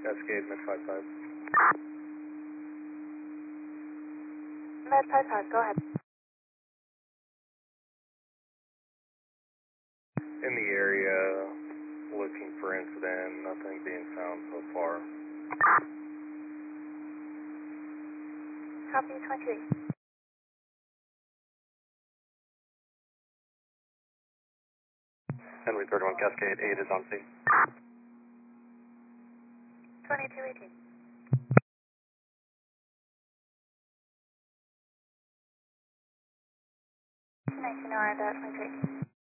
Cascade, Med 55. Med 55, go ahead. In the area, looking for incident, nothing being found so far. Copy 28. Henry 31 Cascade 8 is on scene. 2218. 19 around 23.